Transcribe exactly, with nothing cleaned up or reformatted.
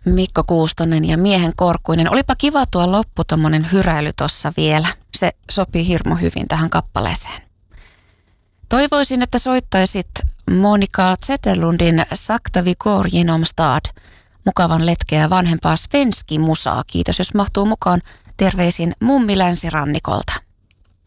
Mikko Kuustonen ja Miehen Korkuinen. Olipa kiva tuo loppu, tommonen hyräily tossa vielä. Se sopii hirmu hyvin tähän kappaleeseen. Toivoisin, että soittaisit Monika Zetterlundin Sakta vi går genom stad. Mukavan letkeä vanhempaa svenski musaa. Kiitos, jos mahtuu mukaan. Terveisin mummi länsirannikolta.